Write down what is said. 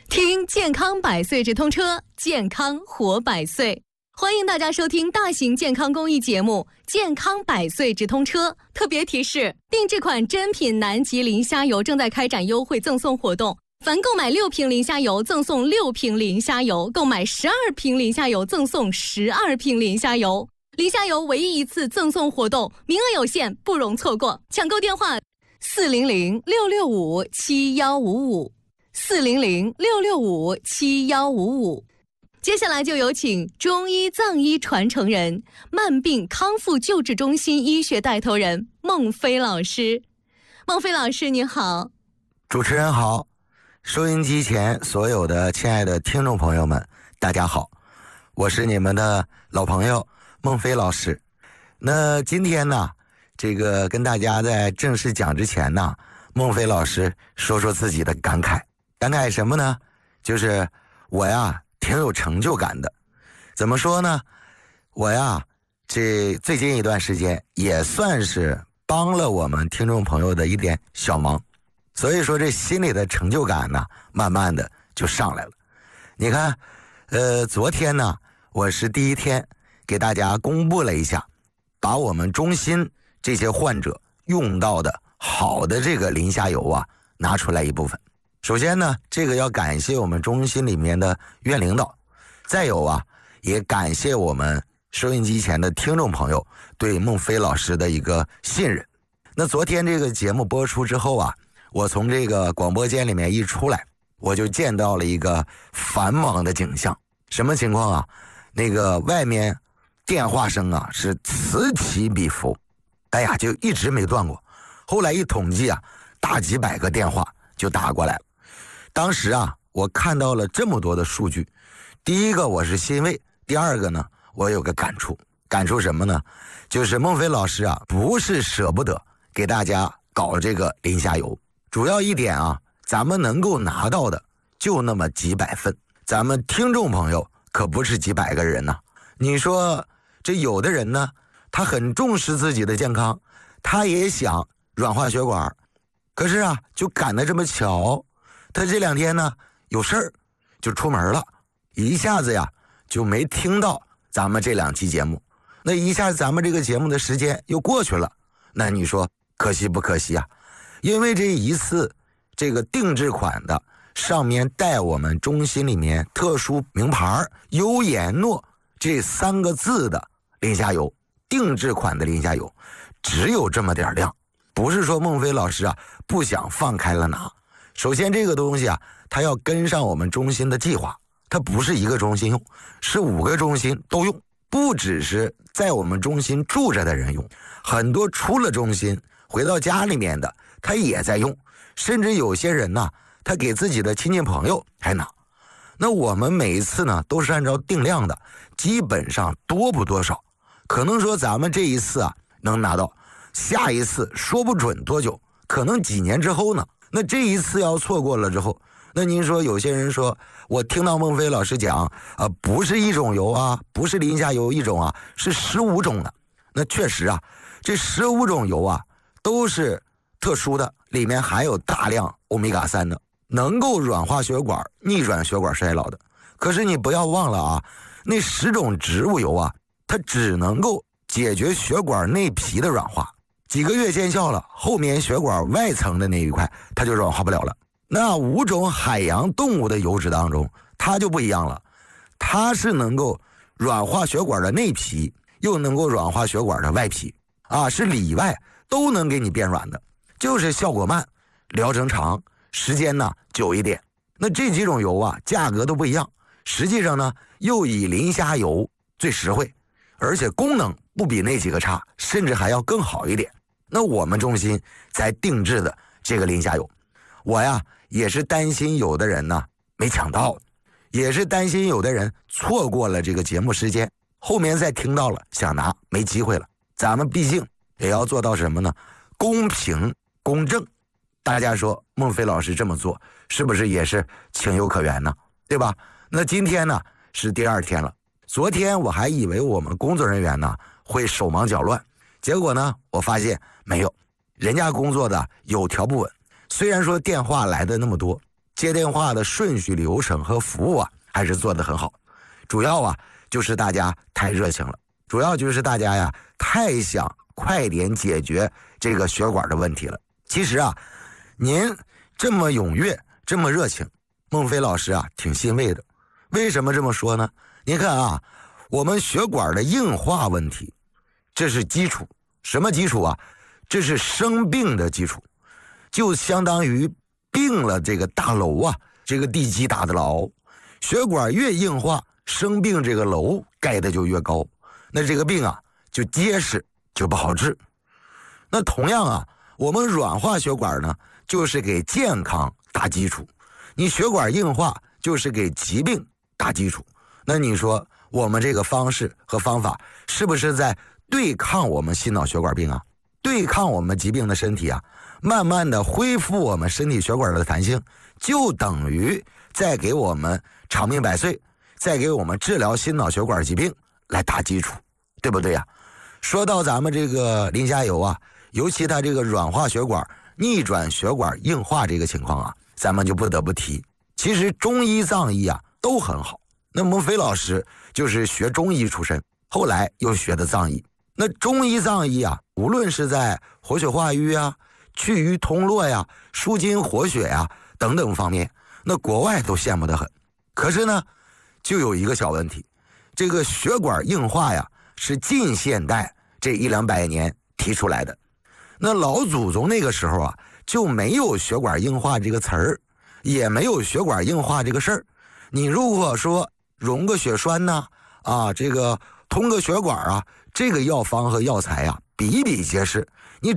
听健康百岁直通车，健康活百岁。欢迎大家收听大型健康公益节目《健康百岁直通车》。特别提示：定制款真品南极磷虾油正在开展优惠赠送活动，凡购买6瓶磷虾油赠送6瓶磷虾油，购买12瓶磷虾油赠送12瓶磷虾油。磷虾油唯一一次赠送活动，名额有限，不容错过。抢购电话：400-665-7155，400-665-7155。接下来就有请中医藏医传承人、慢病康复救治中心医学带头人孟飞老师。孟飞老师您好。 主持人好，收音机前所有的亲爱的听众朋友们大家好，我是你们的老朋友孟飞老师。那今天呢，跟大家在正式讲之前呢，孟飞老师说说自己的感慨什么呢？就是我呀挺有成就感的。怎么说呢？我呀这最近一段时间也算是帮了我们听众朋友的一点小忙，所以说这心里的成就感呢慢慢的就上来了。你看昨天呢我是第一天给大家公布了一下，把我们中心这些患者用到的好的这个磷虾油啊拿出来一部分。首先呢，这个要感谢我们中心里面的院领导，再有啊也感谢我们收音机前的听众朋友对孟飞老师的一个信任。那昨天这个节目播出之后啊，我从这个广播间里面一出来，我就见到了一个繁忙的景象。什么情况啊？那个外面电话声啊是此起彼伏，哎呀就一直没断过。后来一统计啊，大几百个电话就打过来了。当时啊我看到了这么多的数据，第一个我是欣慰，第二个呢我有个感触什么呢？就是孟飞老师啊不是舍不得给大家搞这个磷虾油，主要一点啊，咱们能够拿到的就那么几百份，咱们听众朋友可不是几百个人呐。你说这有的人呢，他很重视自己的健康，他也想软化血管，可是啊就赶得这么巧，他这2天呢有事儿就出门了，一下子呀就没听到咱们这2期节目，那一下咱们这个节目的时间又过去了，那你说可惜不可惜啊？因为这一次这个定制款的上面带我们中心里面特殊名牌优颜诺这3个字的磷虾油，定制款的磷虾油只有这么点量，不是说孟飞老师啊不想放开了拿。首先这个东西啊它要跟上我们中心的计划，它不是一个中心用，是5个中心都用，不只是在我们中心住着的人用，很多出了中心回到家里面的他也在用，甚至有些人呢他给自己的亲戚朋友还拿。那我们每一次呢都是按照定量的，基本上多不多少，可能说咱们这一次啊能拿到，下一次说不准多久，可能几年之后呢。那这一次要错过了之后，那您说有些人说我听到孟飞老师讲不是一种油啊，不是磷虾油一种啊，是15种的。那确实啊，这15种油啊都是特殊的，里面含有大量欧米伽3的，能够软化血管、逆转血管衰老的。可是你不要忘了啊，那10种植物油啊，它只能够解决血管内皮的软化，几个月见效了，后面血管外层的那一块它就软化不了了。那5种海洋动物的油脂当中，它就不一样了，它是能够软化血管的内皮，又能够软化血管的外皮啊，是里外都能给你变软的，就是效果慢，疗程长，时间呢久一点。那这几种油啊价格都不一样，实际上呢又以磷虾油最实惠，而且功能不比那几个差，甚至还要更好一点。那我们中心才定制的这个磷虾油，我呀也是担心有的人呢没抢到，也是担心有的人错过了这个节目时间，后面再听到了想拿没机会了。咱们毕竟也要做到什么呢？公平公正。大家说孟飞老师这么做是不是也是情有可原呢？对吧？那今天呢是第2天了，昨天我还以为我们工作人员呢会手忙脚乱，结果呢我发现没有，人家工作的有条不紊。虽然说电话来的那么多， 接电话的顺序流程和服务啊还是做得很好。主要啊就是大家太热情了，主要就是大家呀太想快点解决这个血管的问题了。其实啊您这么踊跃这么热情，孟非老师啊挺欣慰的。为什么这么说呢？您看啊，我们血管的硬化问题，这是基础。什么基础啊？这是生病的基础，就相当于病了这个大楼啊，这个地基打得牢，血管越硬化，生病这个楼盖的就越高，那这个病啊就结实，就不好治。那同样啊，我们软化血管呢，就是给健康打基础，你血管硬化就是给疾病打基础。那你说我们这个方式和方法是不是在对抗我们心脑血管病啊，对抗我们疾病的身体啊，慢慢的恢复我们身体血管的弹性，就等于在给我们长命百岁，在给我们治疗心脑血管疾病来打基础，对不对呀？说到咱们这个磷虾油啊，尤其它这个软化血管逆转血管硬化这个情况啊，咱们就不得不提，其实中医藏医啊都很好。那孟非老师就是学中医出身，后来又学的藏医。那中医藏医啊，无论是在活血化瘀啊、去瘀通络呀、舒筋活血呀等等方面，那国外都羡慕得很。可是呢，就有一个小问题，这个血管硬化呀，是近现代这100-200年提出来的。那老祖宗那个时候啊，就没有血管硬化这个词儿，也没有血管硬化这个事儿。你如果说溶个血栓呢，这个通个血管啊，这个药方和药材啊比比皆是，你